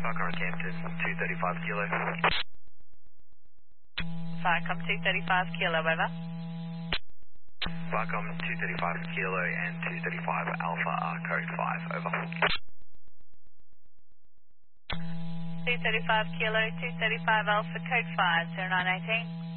Falcon Rockhampton, 235 kilo. Falcon 235 kilo, over. Falcon 235 kilo and 235 Alpha are code 5, over. 235 kilo, 235 Alpha, code 5, 0918.